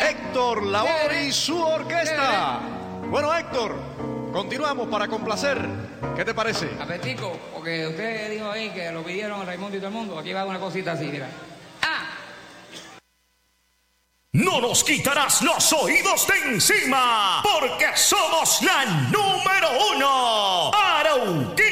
Héctor Lavoe y su orquesta. Bueno, Héctor, continuamos para complacer. ¿Qué te parece? Apetico, porque usted dijo ahí que lo pidieron a Raimundo y todo el mundo. Aquí va una cosita así, mira. No nos quitarás los oídos de encima, porque somos la número 1. Arauquita.